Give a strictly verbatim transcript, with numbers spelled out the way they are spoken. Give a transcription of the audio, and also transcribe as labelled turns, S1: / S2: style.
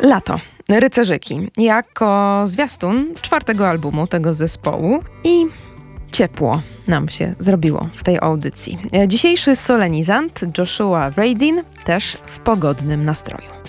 S1: Lato. Rycerzyki. Jako zwiastun czwartego albumu tego zespołu i ciepło nam się zrobiło w tej audycji. Dzisiejszy solenizant Joshua Radin też w pogodnym nastroju.